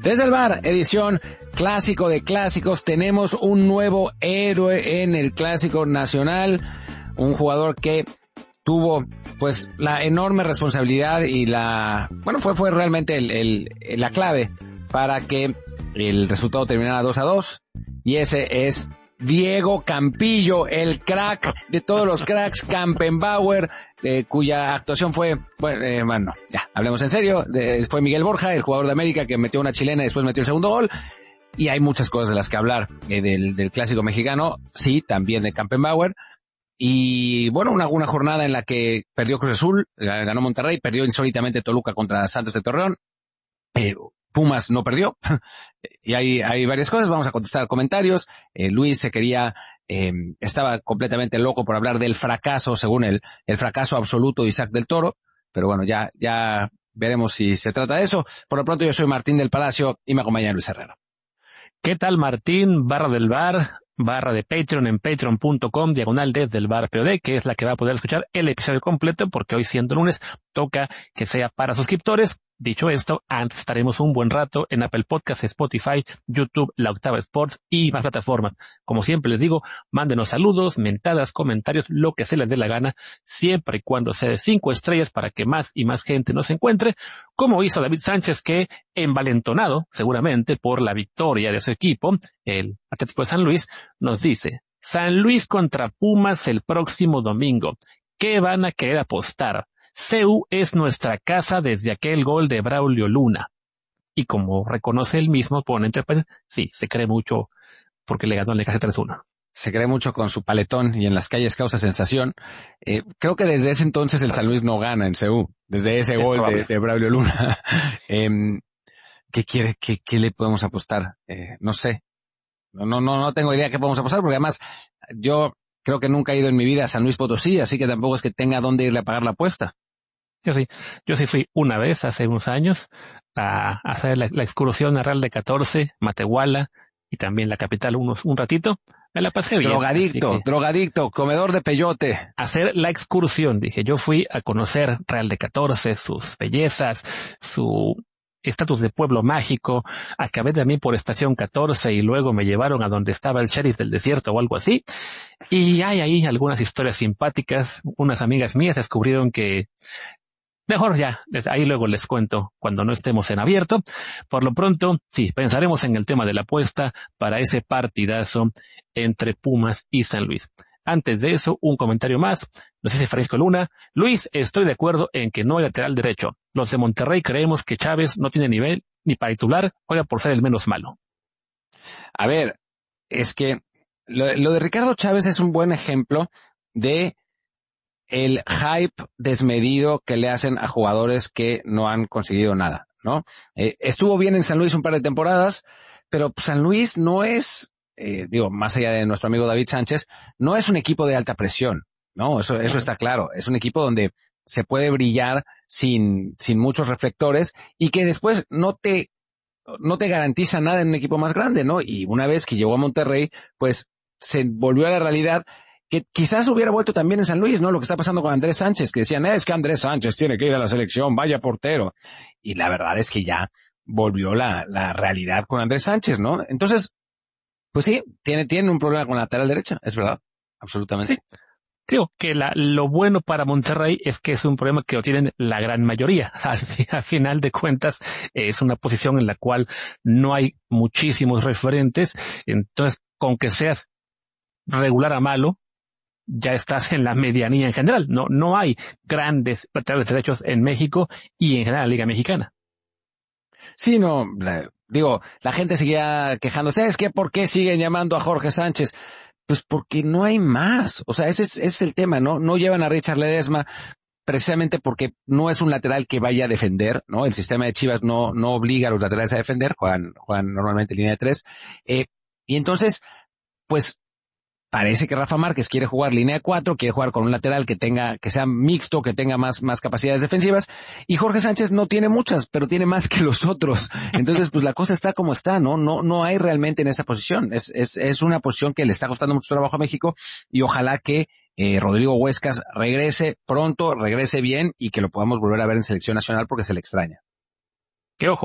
Desde el bar, edición clásico de clásicos, tenemos un nuevo héroe en el Clásico Nacional, un jugador que tuvo pues la enorme responsabilidad y fue realmente la clave para que el resultado terminara 2-2, y ese es Diego Campillo, el crack de todos los cracks, Campenbauer, cuya actuación fue, hablemos en serio, fue Miguel Borja, el jugador de América que metió una chilena y después metió el segundo gol, y hay muchas cosas de las que hablar del clásico mexicano, sí, también de Campenbauer, y bueno, una jornada en la que perdió Cruz Azul, ganó Monterrey, perdió insólitamente Toluca contra Santos de Torreón, Pumas no perdió, y hay varias cosas, vamos a contestar comentarios. Luis estaba completamente loco por hablar del fracaso, según él, el fracaso absoluto de Isaac del Toro, pero bueno, ya veremos si se trata de eso. Por lo pronto yo soy Martín del Palacio y me acompaña Luis Herrera. ¿Qué tal, Martín? Barra del bar, barra de Patreon en patreon.com, diagonal desde el bar POD, que es la que va a poder escuchar el episodio completo, porque hoy siendo lunes toca que sea para suscriptores. Dicho esto, antes estaremos un buen rato en Apple Podcasts, Spotify, YouTube, La Octava Sports y más plataformas. Como siempre les digo, mándenos saludos, mentadas, comentarios, lo que se les dé la gana, siempre y cuando sea de 5 estrellas para que más y más gente nos encuentre, como hizo David Sánchez, que envalentonado, seguramente por la victoria de su equipo, el Atlético de San Luis, nos dice: San Luis contra Pumas el próximo domingo. ¿Qué van a querer apostar? CU es nuestra casa desde aquel gol de Braulio Luna. Y como reconoce él mismo, pone entre paréntesis, sí, se cree mucho porque le ganó el Necaxa 3-1. Se cree mucho con su paletón y en las calles causa sensación. Creo que desde ese entonces el San Luis no gana en CU, desde ese gol de Braulio Luna. ¿Qué quiere? ¿Qué le podemos apostar? No sé. No tengo idea qué podemos apostar, porque además yo creo que nunca he ido en mi vida a San Luis Potosí, así que tampoco es que tenga dónde irle a pagar la apuesta. Yo sí fui una vez, hace unos años, a hacer la excursión a Real de 14, Matehuala, y también la capital un ratito. Me la pasé bien. Drogadicto, comedor de peyote. Hacer la excursión, dije, yo fui a conocer Real de 14, sus bellezas, su estatus de pueblo mágico. Acabé también por Estación 14 y luego me llevaron a donde estaba el sheriff del desierto o algo así. Y hay ahí algunas historias simpáticas. Unas amigas mías descubrieron que mejor ya, ahí luego les cuento cuando no estemos en abierto. Por lo pronto, sí, pensaremos en el tema de la apuesta para ese partidazo entre Pumas y San Luis. Antes de eso, un comentario más. Nos dice Francisco Luna: Luis, estoy de acuerdo en que no hay lateral derecho. Los de Monterrey creemos que Chávez no tiene nivel ni para titular, juega por ser el menos malo. A ver, es que lo de Ricardo Chávez es un buen ejemplo de el hype desmedido que le hacen a jugadores que no han conseguido nada, ¿no? Estuvo bien en San Luis un par de temporadas, pero San Luis no es, más allá de nuestro amigo David Sánchez, no es un equipo de alta presión, ¿no? Eso está claro. Es un equipo donde se puede brillar sin muchos reflectores y que después no te garantiza nada en un equipo más grande, ¿no? Y una vez que llegó a Monterrey, pues se volvió a la realidad que quizás hubiera vuelto también en San Luis, ¿no? Lo que está pasando con Andrés Sánchez, que decían, es que Andrés Sánchez tiene que ir a la selección, vaya portero. Y la verdad es que ya volvió la realidad con Andrés Sánchez, ¿no? Entonces, pues sí, tiene un problema con la lateral derecha, es verdad, absolutamente. Sí. Creo que lo bueno para Monterrey es que es un problema que lo tienen la gran mayoría. Al final de cuentas, es una posición en la cual no hay muchísimos referentes. Entonces, con que seas regular a malo, ya estás en la medianía en general. No hay grandes laterales derechos en México y en general en la Liga Mexicana. Sí, la gente seguía quejándose, es que ¿por qué siguen llamando a Jorge Sánchez? Pues porque no hay más. O sea, ese es el tema, ¿no? No llevan a Richard Ledesma precisamente porque no es un lateral que vaya a defender, ¿no? El sistema de Chivas no obliga a los laterales a defender, juegan normalmente en línea de 3. Y entonces, pues, parece que Rafa Márquez quiere jugar línea de 4, quiere jugar con un lateral que sea mixto, que tenga más capacidades defensivas, y Jorge Sánchez no tiene muchas, pero tiene más que los otros. Entonces, pues la cosa está como está, ¿no? No hay realmente en esa posición. Es una posición que le está costando mucho trabajo a México, y ojalá que Rodrigo Huescas regrese pronto, regrese bien, y que lo podamos volver a ver en selección nacional porque se le extraña. Que ojo,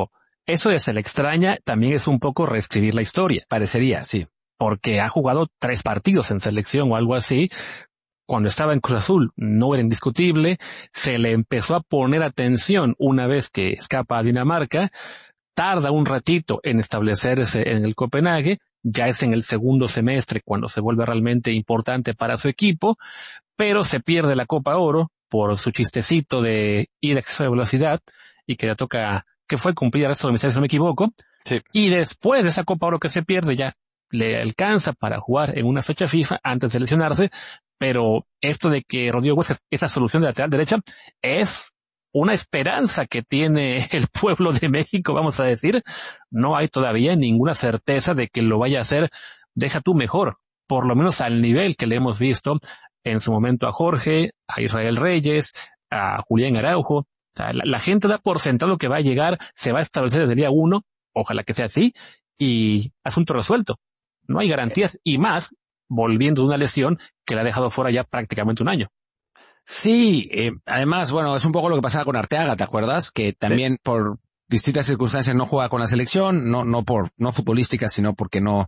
eso de se le extraña también es un poco reescribir la historia. Parecería, sí. Porque ha jugado 3 partidos en selección o algo así. Cuando estaba en Cruz Azul no era indiscutible, se le empezó a poner atención una vez que escapa a Dinamarca, tarda un ratito en establecerse en el Copenhague, ya es en el segundo semestre cuando se vuelve realmente importante para su equipo, pero se pierde la Copa Oro por su chistecito de ir a exceso de velocidad y que le toca, que fue cumplir arresto domiciliario si no me equivoco, Sí. y después de esa Copa Oro que se pierde ya le alcanza para jugar en una fecha FIFA antes de lesionarse, pero esto de que Rodrigo Hues es la solución de lateral derecha es una esperanza que tiene el pueblo de México, vamos a decir. No hay todavía ninguna certeza de que lo vaya a hacer, deja tú mejor, por lo menos al nivel que le hemos visto en su momento a Jorge, a Israel Reyes, a Julián Araujo. O sea, la gente da por sentado que va a llegar, se va a establecer desde el día 1, ojalá que sea así, y asunto resuelto. No hay garantías, y más volviendo de una lesión que le ha dejado fuera ya prácticamente un año. Sí, además, bueno, es un poco lo que pasaba con Arteaga, ¿te acuerdas? Que también por distintas circunstancias no juega con la selección, no futbolísticas, sino porque no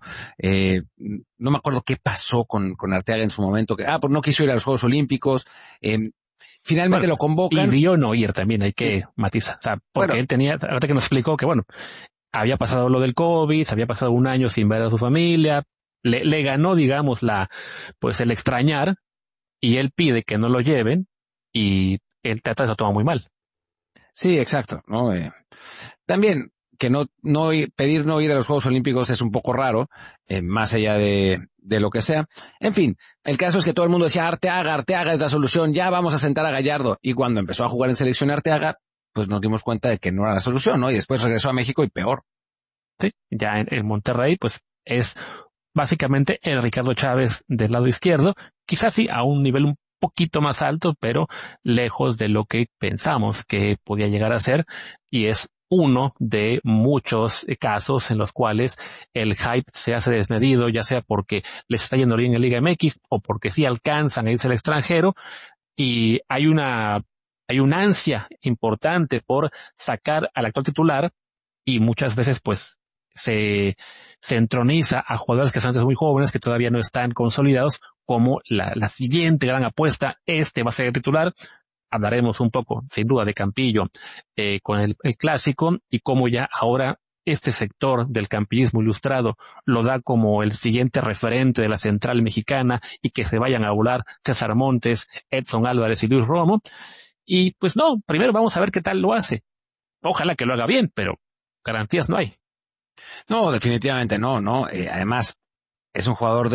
me acuerdo qué pasó con Arteaga en su momento, pues no quiso ir a los Juegos Olímpicos, finalmente lo convocan. Y dio no ir también, hay que matizar, o sea, porque él tenía, ahorita que nos explicó que había pasado lo del COVID, había pasado un año sin ver a su familia, le ganó, digamos, el extrañar, y él pide que no lo lleven, y el Tata se lo toma muy mal. Sí, exacto, ¿no? También, que pedir no ir a los Juegos Olímpicos es un poco raro, más allá de lo que sea. En fin, el caso es que todo el mundo decía, Arteaga es la solución, ya vamos a sentar a Gallardo. Y cuando empezó a jugar en selección Arteaga, pues nos dimos cuenta de que no era la solución, ¿no? Y después regresó a México y peor. Sí, ya en Monterrey, pues es básicamente el Ricardo Chávez del lado izquierdo, quizás sí a un nivel un poquito más alto, pero lejos de lo que pensamos que podía llegar a ser, y es uno de muchos casos en los cuales el hype se hace desmedido, ya sea porque les está yendo bien en Liga MX o porque sí alcanzan a irse al extranjero, y hay una ansia importante por sacar al actual titular, y muchas veces pues se entroniza a jugadores que son muy jóvenes, que todavía no están consolidados, como la siguiente gran apuesta. Este va a ser el titular. Hablaremos un poco, sin duda, de Campillo con el clásico, y cómo ya ahora este sector del campillismo ilustrado lo da como el siguiente referente de la central mexicana, y que se vayan a volar César Montes, Edson Álvarez y Luis Romo. Y pues no, primero vamos a ver qué tal lo hace. Ojalá que lo haga bien, pero garantías no hay. No, definitivamente no. Además, es un jugador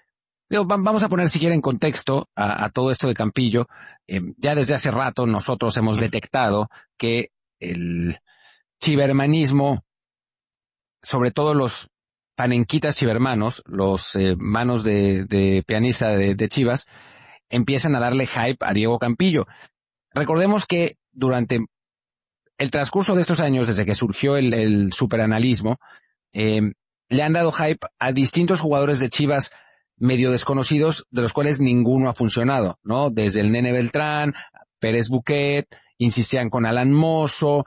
vamos a poner si quieren en contexto a todo esto de Campillo. Ya desde hace rato nosotros hemos detectado que el chivermanismo, sobre todo los panenquitas chivermanos, los manos de pianista de Chivas, empiezan a darle hype a Diego Campillo. Recordemos que durante el transcurso de estos años, desde que surgió el superanalismo, le han dado hype a distintos jugadores de Chivas medio desconocidos, de los cuales ninguno ha funcionado, ¿no? Desde el Nene Beltrán, Pérez Buquet, insistían con Alan Mozo,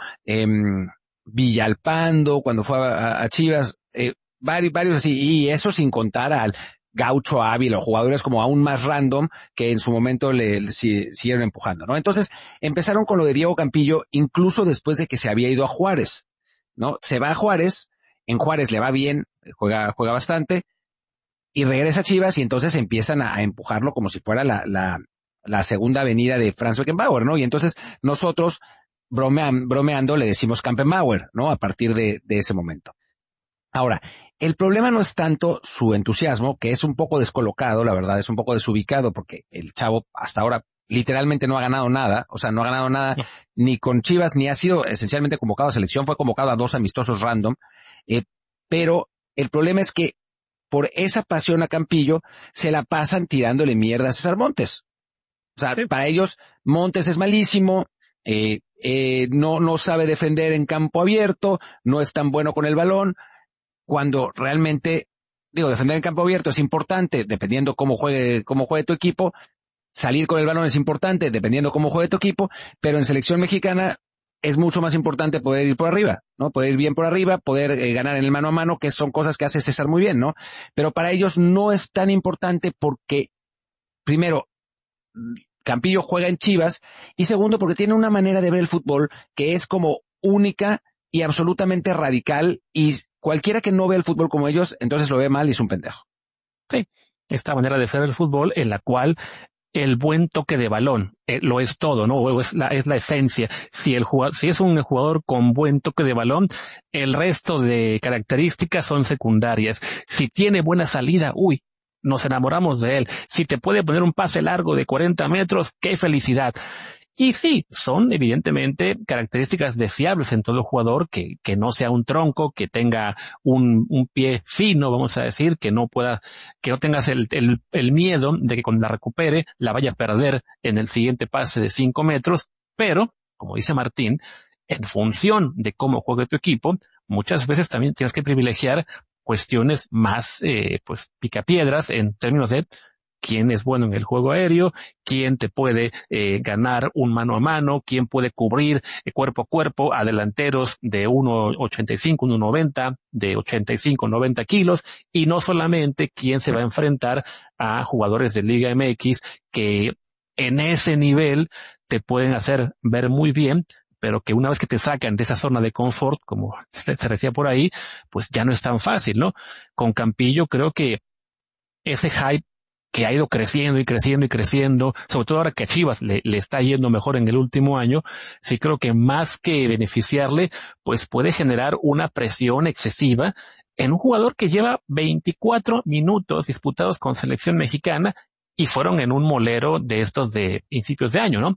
Villalpando, cuando fue a Chivas, varios así, y eso sin contar al Gaucho Ávila, o jugadores como aún más random que en su momento le siguieron empujando, ¿no? Entonces, empezaron con lo de Diego Campillo, incluso después de que se había ido a Juárez, ¿no? Se va a Juárez, en Juárez le va bien, juega bastante, y regresa a Chivas, y entonces empiezan a empujarlo como si fuera la segunda avenida de Franz Beckenbauer, ¿no? Y entonces nosotros, bromeando, le decimos Campenbauer, ¿no? A partir de ese momento. Ahora, el problema no es tanto su entusiasmo, que es un poco descolocado, la verdad, es un poco desubicado, porque el chavo hasta ahora literalmente no ha ganado nada, ni con Chivas, ni ha sido esencialmente convocado a selección, fue convocado a 2 amistosos random, pero el problema es que por esa pasión a Campillo se la pasan tirándole mierda a César Montes. O sea, sí, para ellos Montes es malísimo, no sabe defender en campo abierto, no es tan bueno con el balón, cuando realmente, defender en campo abierto es importante, dependiendo cómo juegue tu equipo. Salir con el balón es importante, dependiendo cómo juegue tu equipo, pero en selección mexicana es mucho más importante poder ir por arriba, ¿no? Poder ir bien por arriba, poder ganar en el mano a mano, que son cosas que hace César muy bien, ¿no? Pero para ellos no es tan importante porque, primero, Campillo juega en Chivas, y segundo, porque tiene una manera de ver el fútbol que es como única y absolutamente radical, y cualquiera que no ve el fútbol como ellos, entonces lo ve mal y es un pendejo. Sí, esta manera de ver el fútbol en la cual el buen toque de balón lo es todo, ¿no? O es la esencia. Si es un jugador con buen toque de balón, el resto de características son secundarias. Si tiene buena salida, uy, nos enamoramos de él. Si te puede poner un pase largo de 40 metros, qué felicidad. Y sí, son evidentemente características deseables en todo jugador, que no sea un tronco, que tenga un pie fino, vamos a decir, que no tengas el miedo de que cuando la recupere la vaya a perder en el siguiente pase de 5 metros, pero, como dice Martín, en función de cómo juegue tu equipo, muchas veces también tienes que privilegiar cuestiones más, picapiedras en términos de quién es bueno en el juego aéreo, quién te puede ganar un mano a mano, quién puede cubrir cuerpo a cuerpo a delanteros de 1.85, 1.90, de 85, 90 kilos, y no solamente quién se va a enfrentar a jugadores de Liga MX que en ese nivel te pueden hacer ver muy bien, pero que una vez que te sacan de esa zona de confort, como se decía por ahí, pues ya no es tan fácil, ¿no? Con Campillo creo que ese hype que ha ido creciendo y creciendo y creciendo, sobre todo ahora que a Chivas le está yendo mejor en el último año, sí creo que más que beneficiarle, pues puede generar una presión excesiva en un jugador que lleva 24 minutos disputados con selección mexicana y fueron en un molero de estos de principios de año, ¿no?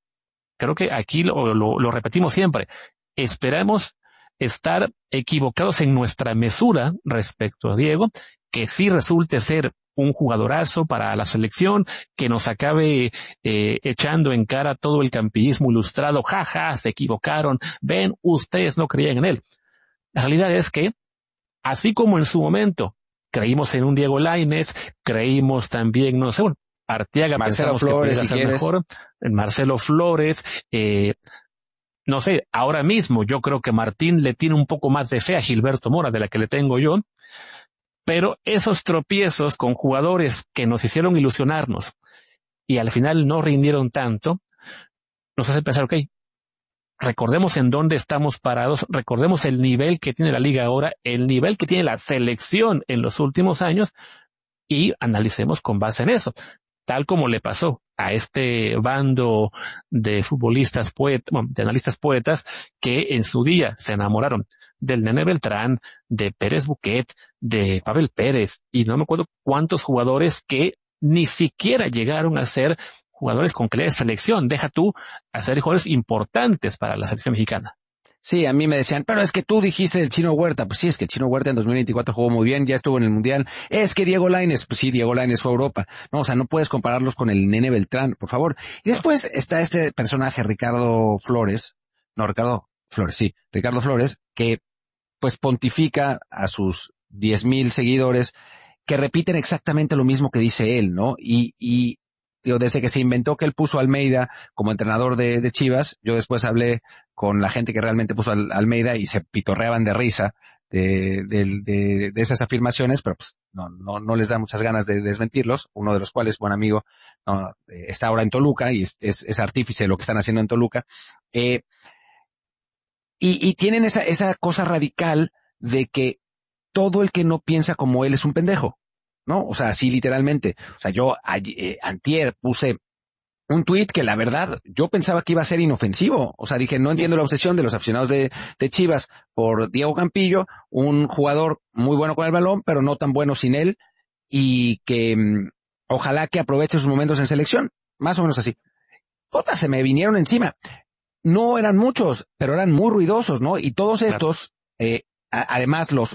Creo que aquí lo repetimos siempre. Esperamos estar equivocados en nuestra mesura respecto a Diego, que sí resulte ser un jugadorazo para la selección, que nos acabe echando en cara todo el campillismo ilustrado, jaja, se equivocaron, ven, ustedes no creían en él. La realidad es que, así como en su momento creímos en un Diego Lainez, creímos también, no sé, bueno, Arteaga, Marcelo Flores, si quieres, mejor, en Marcelo Flores, no sé, ahora mismo yo creo que Martín le tiene un poco más de fe a Gilberto Mora de la que le tengo yo, pero esos tropiezos con jugadores que nos hicieron ilusionarnos y al final no rindieron tanto, nos hace pensar, ok, recordemos en dónde estamos parados, recordemos el nivel que tiene la liga ahora, el nivel que tiene la selección en los últimos años y analicemos con base en eso. Tal como le pasó a este bando de futbolistas de analistas poetas que en su día se enamoraron del Nene Beltrán, de Pérez Buquet, de Pavel Pérez, y no me acuerdo cuántos jugadores que ni siquiera llegaron a ser jugadores con calidad de selección. Deja tú a ser jugadores importantes para la selección mexicana. Sí, a mí me decían, pero es que tú dijiste del Chino Huerta. Pues sí, es que el Chino Huerta en 2024 jugó muy bien, ya estuvo en el Mundial. Es que Diego Lainez, pues sí, Diego Lainez fue a Europa. No, o sea, no puedes compararlos con el Nene Beltrán, por favor. Y después está este personaje, Ricardo Flores, Ricardo Flores, que pues pontifica a sus 10,000 seguidores que repiten exactamente lo mismo que dice él, ¿no? Y digo, desde que se inventó que él puso a Almeida como entrenador de Chivas, yo después hablé con la gente que realmente puso a Almeida y se pitorreaban de risa de esas afirmaciones, pero pues no les da muchas ganas de desmentirlos. Uno de los cuales, buen amigo, está ahora en Toluca y es artífice de lo que están haciendo en Toluca. Y tienen esa cosa radical de que todo el que no piensa como él es un pendejo, ¿no? O sea, así literalmente. O sea, yo antier puse un tuit que la verdad yo pensaba que iba a ser inofensivo. O sea, dije, no entiendo la obsesión de los aficionados de Chivas por Diego Campillo, un jugador muy bueno con el balón, pero no tan bueno sin él, y que ojalá que aproveche sus momentos en selección. Más o menos así. Todas se me vinieron encima. No eran muchos, pero eran muy ruidosos, ¿no? Y todos estos, además los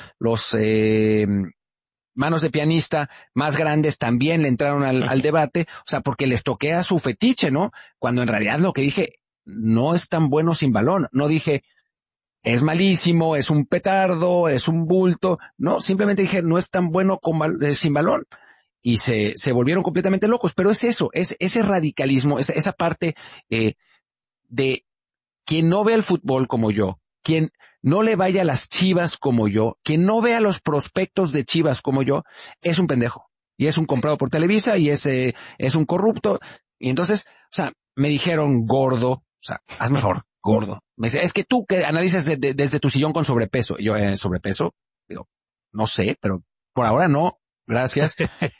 manos de pianista más grandes también le entraron al debate, o sea, porque les toqué a su fetiche, ¿no? Cuando en realidad lo que dije, no es tan bueno sin balón. No dije, es malísimo, es un petardo, es un bulto. No, simplemente dije, no es tan bueno sin balón. Y se volvieron completamente locos. Pero es eso, es ese radicalismo, esa parte de quien no ve el fútbol como yo, quien no le vaya a las Chivas como yo, quien no vea los prospectos de Chivas como yo, es un pendejo. Y es un comprado por Televisa y es un corrupto. Y entonces, o sea, me dijeron gordo, o sea, hazme favor, gordo. Me dice, es que tú que analizas desde tu sillón con sobrepeso. Y yo, sobrepeso, digo, no sé, pero por ahora no, gracias.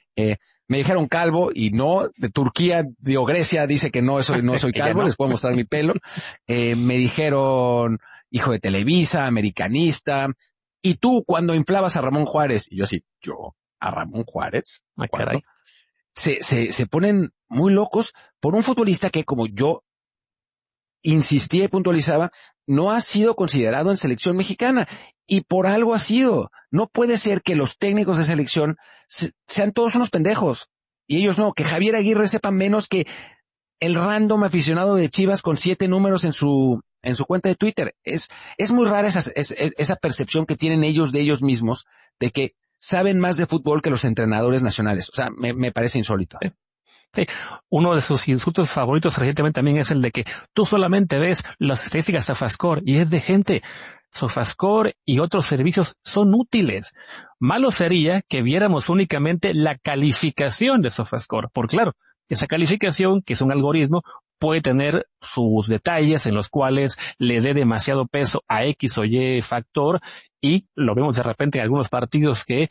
Me dijeron calvo y no, de Turquía, digo, Grecia dice que no soy calvo, no. Les puedo mostrar mi pelo. Me dijeron hijo de Televisa, americanista. Y tú cuando inflabas a Ramón Juárez, y yo así, yo, a Ramón Juárez, caray. Se ponen muy locos por un futbolista que, como yo insistía y puntualizaba, no ha sido considerado en selección mexicana. Y por algo ha sido. No puede ser que los técnicos de selección sean todos unos pendejos. Y ellos no, que Javier Aguirre sepa menos que el random aficionado de Chivas con 7 números en su cuenta de Twitter. Es muy rara esa percepción que tienen ellos de ellos mismos, de que saben más de fútbol que los entrenadores nacionales. O sea, me parece insólito. Sí. Uno de sus insultos favoritos recientemente también es el de que tú solamente ves las estadísticas de SofaScore, y es de gente. SofaScore y otros servicios son útiles. Malo sería que viéramos únicamente la calificación de SofaScore, porque claro, esa calificación, que es un algoritmo, puede tener sus detalles en los cuales le dé demasiado peso a X o Y factor, y lo vemos de repente en algunos partidos que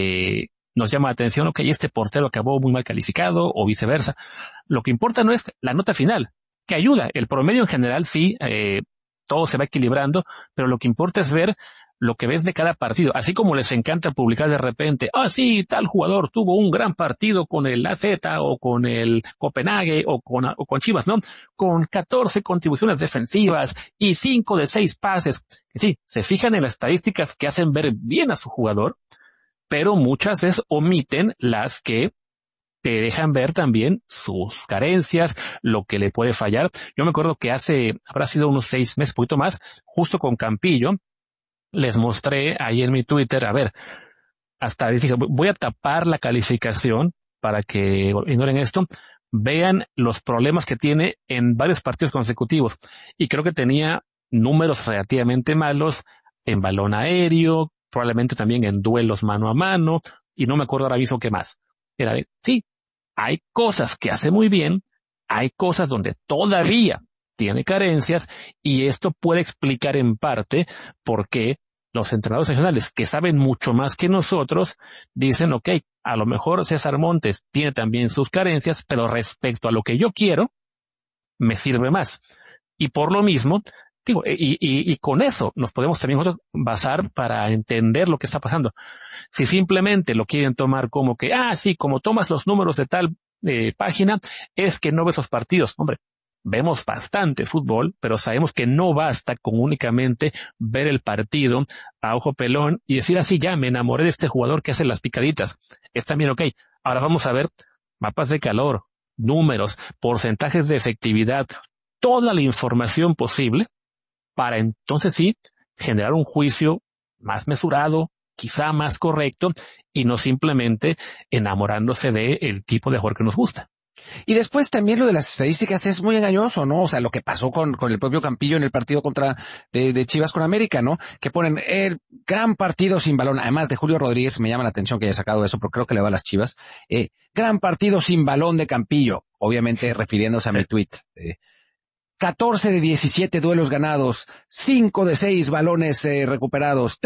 nos llama la atención, ok, este portero acabó muy mal calificado o viceversa. Lo que importa no es la nota final, que ayuda. El promedio en general sí, todo se va equilibrando, pero lo que importa es ver lo que ves de cada partido. Así como les encanta publicar de repente, sí, tal jugador tuvo un gran partido con el AZ o con el Copenhague o con Chivas, ¿no? Con 14 contribuciones defensivas y 5 de 6 pases. Sí, se fijan en las estadísticas que hacen ver bien a su jugador, pero muchas veces omiten las que te dejan ver también sus carencias, lo que le puede fallar. Yo me acuerdo que habrá sido unos 6 meses, poquito más, justo con Campillo, les mostré ahí en mi Twitter, a ver, hasta dije, voy a tapar la calificación para que ignoren esto, vean los problemas que tiene en varios partidos consecutivos. Y creo que tenía números relativamente malos en balón aéreo, probablemente también en duelos mano a mano, y no me acuerdo ahora mismo qué más. Era de, sí, hay cosas que hace muy bien, hay cosas donde todavía tiene carencias, y esto puede explicar en parte por qué los entrenadores nacionales, que saben mucho más que nosotros, dicen, ok, a lo mejor César Montes tiene también sus carencias, pero respecto a lo que yo quiero, me sirve más. Y por lo mismo, digo, y con eso nos podemos también nosotros basar para entender lo que está pasando. Si simplemente lo quieren tomar como que, sí, como tomas los números de tal página, es que no ves los partidos. Hombre, vemos bastante fútbol, pero sabemos que no basta con únicamente ver el partido a ojo pelón y decir así, ya me enamoré de este jugador que hace las picaditas. Es también ok. Ahora vamos a ver mapas de calor, números, porcentajes de efectividad, toda la información posible para entonces sí generar un juicio más mesurado, quizá más correcto, y no simplemente enamorándose del tipo de jugador que nos gusta. Y después también lo de las estadísticas es muy engañoso, ¿no? O sea, lo que pasó con el propio Campillo en el partido de Chivas con América, ¿no? Que ponen el gran partido sin balón. Además de Julio Rodríguez, me llama la atención que haya sacado eso, pero creo que le va a las Chivas. Gran partido sin balón de Campillo, obviamente refiriéndose a mi tweet. 14 de 17 duelos ganados, 5 de 6 balones recuperados,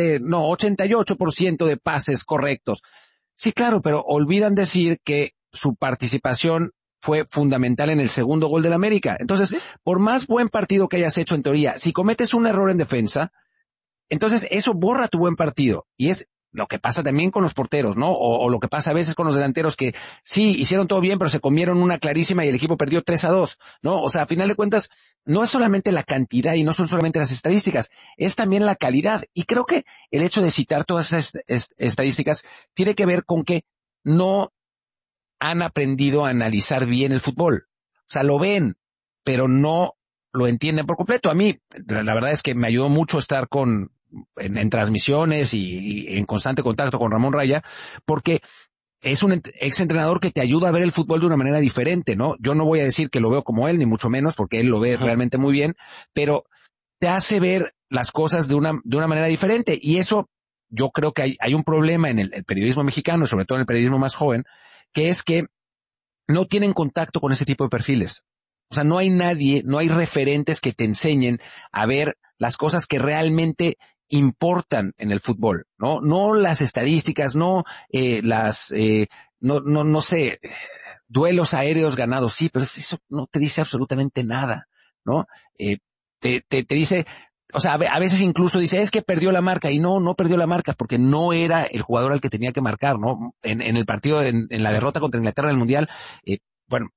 88% de pases correctos. Sí, claro, pero olvidan decir que su participación fue fundamental en el segundo gol del América. Entonces, por más buen partido que hayas hecho en teoría, si cometes un error en defensa, entonces eso borra tu buen partido. Y es lo que pasa también con los porteros, ¿no? O lo que pasa a veces con los delanteros que sí, hicieron todo bien, pero se comieron una clarísima y el equipo perdió 3-2, ¿no? O sea, a final de cuentas, no es solamente la cantidad y no son solamente las estadísticas, es también la calidad. Y creo que el hecho de citar todas esas estadísticas tiene que ver con que no han aprendido a analizar bien el fútbol. O sea, lo ven, pero no lo entienden por completo. A mí, la verdad es que me ayudó mucho estar en transmisiones y en constante contacto con Ramón Raya, porque es un ex entrenador que te ayuda a ver el fútbol de una manera diferente, ¿no? Yo no voy a decir que lo veo como él, ni mucho menos, porque él lo ve realmente muy bien, pero te hace ver las cosas de una manera diferente. Y eso, yo creo que hay un problema en el periodismo mexicano, sobre todo en el periodismo más joven, que es que no tienen contacto con ese tipo de perfiles. O sea, no hay nadie, no hay referentes que te enseñen a ver las cosas que realmente importan en el fútbol, ¿no? No las estadísticas, no no sé, duelos aéreos ganados, sí, pero eso no te dice absolutamente nada, ¿no? Te dice, o sea, a veces incluso dice, es que perdió la marca, y no perdió la marca, porque no era el jugador al que tenía que marcar, ¿no? En el partido, en la derrota contra Inglaterra en el Mundial, bueno,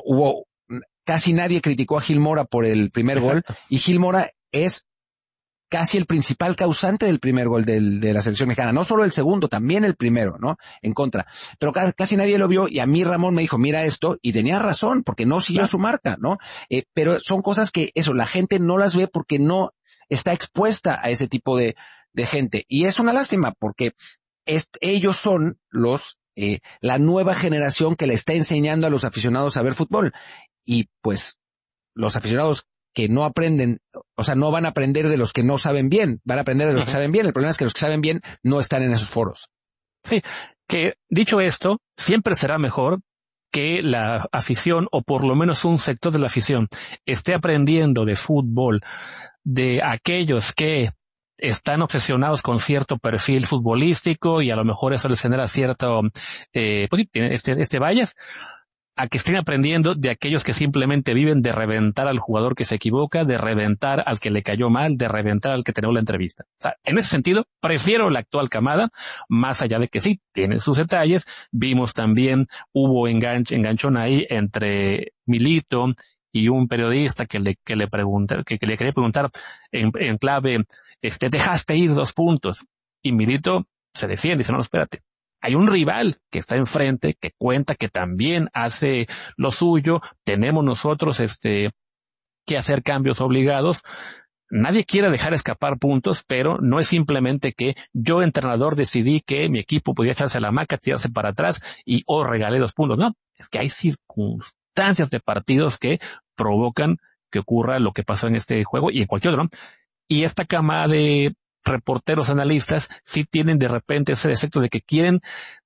casi nadie criticó a Gil Mora por el primer gol, y Gil Mora es casi el principal causante del primer gol de la selección mexicana, no solo el segundo, también el primero, ¿no? En contra. Pero casi nadie lo vio, y a mí Ramón me dijo, mira esto, y tenía razón, porque no siguió su marca, ¿no? Pero son cosas que, la gente no las ve porque no está expuesta a ese tipo de gente. Y es una lástima, porque ellos son la nueva generación que le está enseñando a los aficionados a ver fútbol. Y pues, los aficionados que no aprenden, o sea, no van a aprender de los que no saben bien, van a aprender de los que saben bien. El problema es que los que saben bien no están en esos foros. Sí, que dicho esto, siempre será mejor que la afición, o por lo menos un sector de la afición, esté aprendiendo de fútbol de aquellos que están obsesionados con cierto perfil futbolístico y a lo mejor eso les genera cierto, pues tiene este bias, a que estén aprendiendo de aquellos que simplemente viven de reventar al jugador que se equivoca, de reventar al que le cayó mal, de reventar al que tenemos la entrevista. O sea, en ese sentido, prefiero la actual camada, más allá de que sí, tiene sus detalles. Vimos también, hubo enganchón ahí entre Milito y un periodista que le quería preguntar en clave, dejaste ir 2 puntos. Y Milito se defiende, dice, no, espérate. Hay un rival que está enfrente, que cuenta, que también hace lo suyo. Tenemos nosotros que hacer cambios obligados. Nadie quiere dejar escapar puntos, pero no es simplemente que yo, entrenador, decidí que mi equipo podía echarse a la hamaca, tirarse para atrás y regalé 2 puntos. No, es que hay circunstancias de partidos que provocan que ocurra lo que pasó en este juego y en cualquier otro, ¿no? Y esta cama de reporteros, analistas, sí tienen de repente ese defecto de que quieren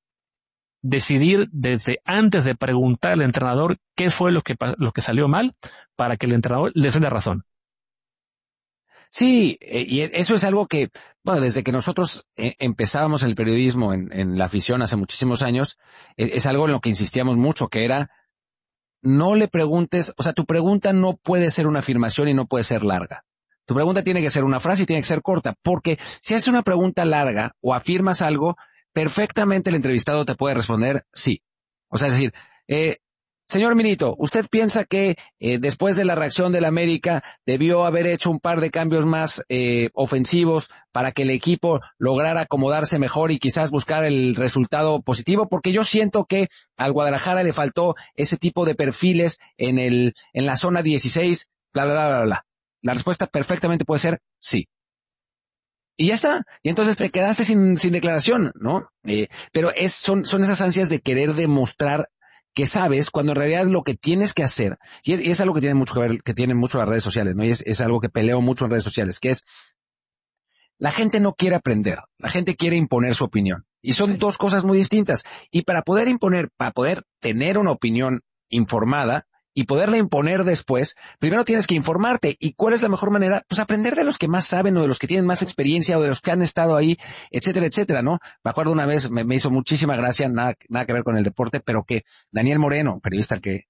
decidir desde antes de preguntar al entrenador qué fue lo que salió mal para que el entrenador les dé la razón. Sí, y eso es algo que, bueno, desde que nosotros empezábamos el periodismo en la afición hace muchísimos años, es algo en lo que insistíamos mucho, que era, no le preguntes, o sea, tu pregunta no puede ser una afirmación y no puede ser larga. Tu pregunta tiene que ser una frase y tiene que ser corta, porque si haces una pregunta larga o afirmas algo, perfectamente el entrevistado te puede responder sí. O sea, es decir, señor Milito, ¿usted piensa que después de la reacción del América debió haber hecho un par de cambios más ofensivos para que el equipo lograra acomodarse mejor y quizás buscar el resultado positivo? Porque yo siento que al Guadalajara le faltó ese tipo de perfiles en la zona 16, bla, bla, bla, bla, bla. La respuesta perfectamente puede ser sí. Y ya está. Y entonces te quedaste sin declaración, ¿no? Pero son esas ansias de querer demostrar que sabes, cuando en realidad lo que tienes que hacer, y es algo que tiene mucho que ver, que tienen mucho las redes sociales, ¿no? Y es algo que peleo mucho en redes sociales, que es, la gente no quiere aprender, la gente quiere imponer su opinión. Y son dos cosas muy distintas. Y para poder tener una opinión informada, y poderla imponer después, primero tienes que informarte. ¿Y cuál es la mejor manera? Pues aprender de los que más saben, o de los que tienen más experiencia, o de los que han estado ahí, etcétera, etcétera, ¿no? Me acuerdo una vez, me hizo muchísima gracia, nada que ver con el deporte, pero que Daniel Moreno, periodista que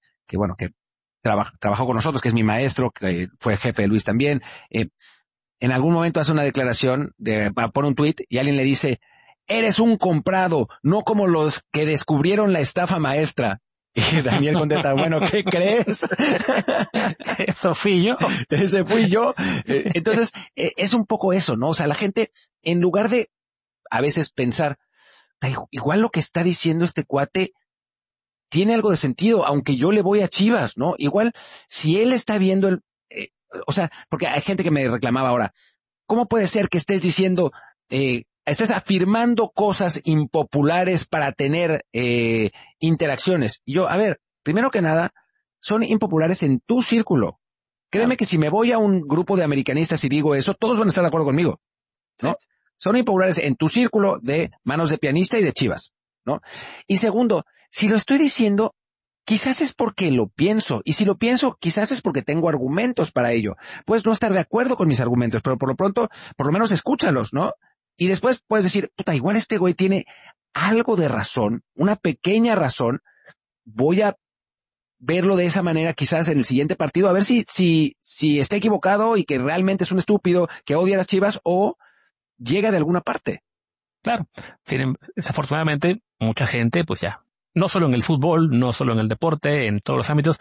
trabajó con nosotros, que es mi maestro, que fue jefe de Luis también, en algún momento hace una declaración, pone un tuit, y alguien le dice, eres un comprado, no como los que descubrieron la estafa maestra. Y Daniel contesta, bueno, ¿qué crees? Eso fui yo. Ese fui yo. Entonces, es un poco eso, ¿no? O sea, la gente, en lugar de a veces pensar, igual lo que está diciendo este cuate tiene algo de sentido, aunque yo le voy a Chivas, ¿no? Igual, si él está viendo o sea, porque hay gente que me reclamaba ahora, ¿cómo puede ser que estés diciendo estés afirmando cosas impopulares para tener interacciones. Y yo, a ver, primero que nada, son impopulares en tu círculo. Créeme que si me voy a un grupo de americanistas y digo eso, todos van a estar de acuerdo conmigo, ¿no? Sí. Son impopulares en tu círculo de manos de pianista y de Chivas, ¿no? Y segundo, si lo estoy diciendo, quizás es porque lo pienso. Y si lo pienso, quizás es porque tengo argumentos para ello. Puedes no estar de acuerdo con mis argumentos, pero por lo pronto, por lo menos escúchalos, ¿no? Y después puedes decir, puta, igual este güey tiene algo de razón, una pequeña razón, voy a verlo de esa manera quizás en el siguiente partido, a ver si está equivocado y que realmente es un estúpido que odia a las Chivas o llega de alguna parte. Claro, desafortunadamente mucha gente, pues ya, no solo en el fútbol, no solo en el deporte, en todos los ámbitos,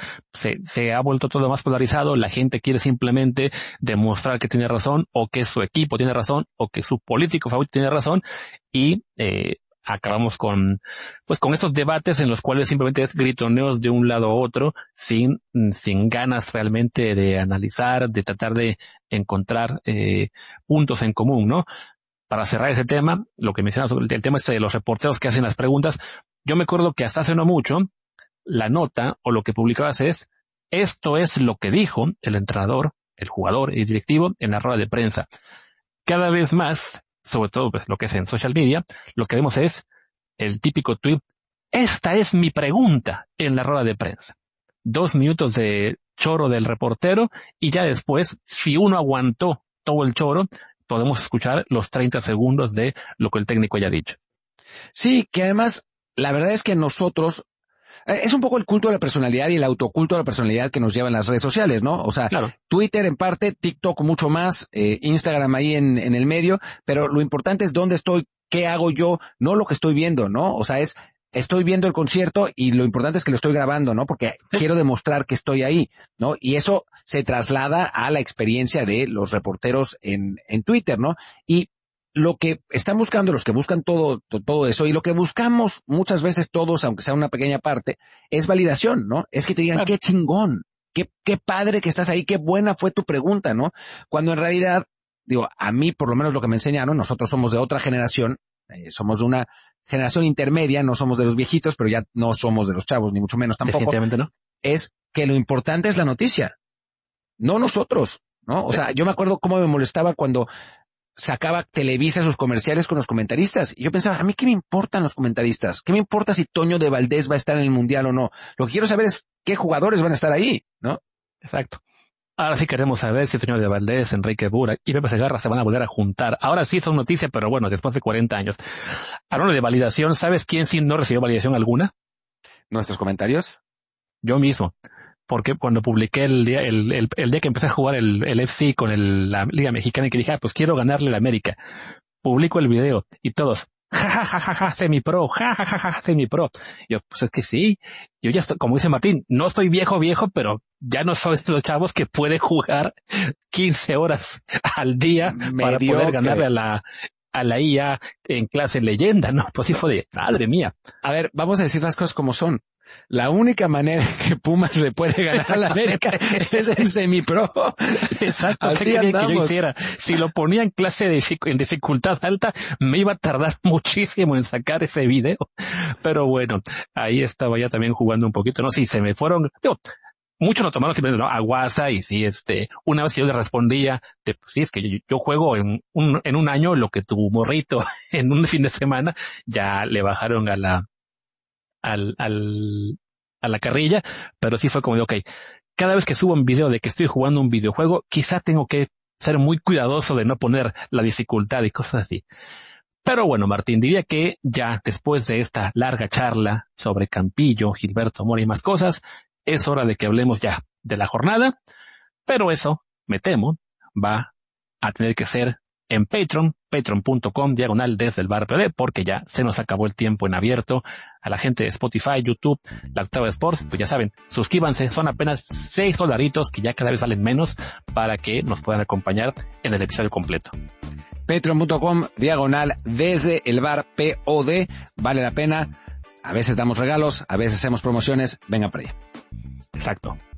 se ha vuelto todo más polarizado. La gente quiere simplemente demostrar que tiene razón, o que su equipo tiene razón, o que su político favorito tiene razón, y acabamos con estos debates en los cuales simplemente es gritoneos de un lado a otro, sin ganas realmente de analizar, de tratar de encontrar puntos en común, ¿no? Para cerrar ese tema, lo que mencionas sobre el tema de los reporteros que hacen las preguntas, yo me acuerdo que hasta hace no mucho, la nota o lo que publicabas es, esto es lo que dijo el entrenador, el jugador y el directivo en la rueda de prensa. Cada vez más, sobre todo pues lo que es en social media, lo que vemos es el típico tweet, esta es mi pregunta en la rueda de prensa. 2 minutos de choro del reportero y ya después, si uno aguantó todo el choro, podemos escuchar los 30 segundos de lo que el técnico haya dicho. Sí, que además, la verdad es que nosotros, es un poco el culto de la personalidad y el autoculto de la personalidad que nos llevan las redes sociales, ¿no? O sea, claro. Twitter en parte, TikTok mucho más, Instagram ahí en el medio, pero lo importante es dónde estoy, qué hago yo, no lo que estoy viendo, ¿no? O sea, estoy viendo el concierto y lo importante es que lo estoy grabando, ¿no? Porque quiero demostrar que estoy ahí, ¿no? Y eso se traslada a la experiencia de los reporteros en Twitter, ¿no? Y lo que están buscando, los que buscan todo eso, y lo que buscamos muchas veces todos, aunque sea una pequeña parte, es validación, ¿no? Es que te digan, qué chingón, qué padre que estás ahí, qué buena fue tu pregunta, ¿no? Cuando en realidad, digo, a mí por lo menos lo que me enseñaron, nosotros somos de otra generación, somos de una generación intermedia, no somos de los viejitos, pero ya no somos de los chavos, ni mucho menos tampoco. Definitivamente no. Es que lo importante es la noticia, no nosotros, ¿no? O sea, yo me acuerdo cómo me molestaba cuando sacaba Televisa sus comerciales con los comentaristas. Y yo pensaba, ¿a mí qué me importan los comentaristas? ¿Qué me importa si Toño de Valdés va a estar en el Mundial o no? Lo que quiero saber es qué jugadores van a estar ahí, ¿no? Exacto. Ahora sí queremos saber si Toño de Valdés, Enrique Burak y Pepe Segarra se van a volver a juntar. Ahora sí son noticias, pero bueno, después de 40 años. Hablando de validación, ¿sabes quién sí no recibió validación alguna? ¿Nuestros comentarios? Yo mismo. Porque cuando publiqué el día que empecé a jugar el FC con la Liga Mexicana y que dije, pues quiero ganarle a la América, publico el video y todos, jajajaja, semipro, jajajaja, semipro. Yo, pues es que sí, yo ya estoy, como dice Martín, no estoy viejo, pero ya no soy de los chavos que puede jugar 15 horas al día para poder ganarle a la IA en clase leyenda, ¿no? Pues sí fue de, madre mía. A ver, vamos a decir las cosas como son. La única manera que Pumas le puede ganar a la América es el semipro. Exacto. Así andamos. Que yo hiciera. Si lo ponía en clase en dificultad alta, me iba a tardar muchísimo en sacar ese video. Pero bueno, ahí estaba ya también jugando un poquito. No, sí, se me fueron. Muchos lo tomaron simplemente, ¿no? A WhatsApp, y sí, una vez que yo le respondía, pues sí, es que yo juego en un año lo que tu morrito en un fin de semana, ya le bajaron a la carrilla, pero sí fue como de, okay, cada vez que subo un video de que estoy jugando un videojuego, quizá tengo que ser muy cuidadoso de no poner la dificultad y cosas así. Pero bueno, Martín, diría que ya después de esta larga charla sobre Campillo, Gilberto Mora y más cosas, es hora de que hablemos ya de la jornada, pero eso, me temo, va a tener que ser en patreon.com /desde el bar POD, porque ya se nos acabó el tiempo en abierto. A la gente de Spotify, YouTube, la Octava Sports, pues ya saben, suscríbanse, son apenas $6 que ya cada vez valen menos para que nos puedan acompañar en el episodio completo. Patreon.com /desde el bar POD, vale la pena. A veces damos regalos, a veces hacemos promociones, venga para allá. Exacto.